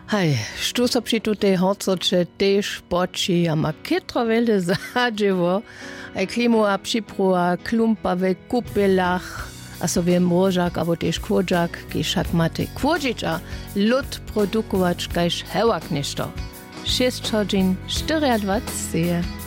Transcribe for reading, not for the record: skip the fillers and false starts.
Hej, što so pri tutej horcoče tež poči, a ma kytro welde zadživo, aj klimu a připrua klumpa ve kupelach, a so wie mrožak, abo tež kvodžak, ki šak mate kvodžiča, lud produkovač, kajž hewak nešto. 6 hodin, 24 seje.